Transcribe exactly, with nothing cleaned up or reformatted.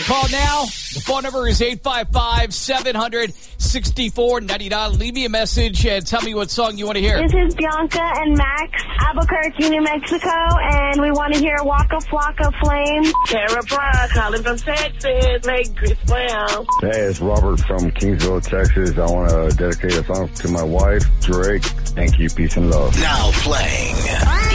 call now. The phone number is eight five five, seven hundred, six four nine nine. Leave me a message and tell me what song you want to hear. This is Bianca and Max, Albuquerque, New Mexico, and we want to hear Waka Flocka Flame. Tara Brown calling from Texas, like Chris Brown. Hey, it's Robert from Kingsville, Texas. I want to dedicate a song to my wife, Drake. Thank you. Peace and love. Now playing.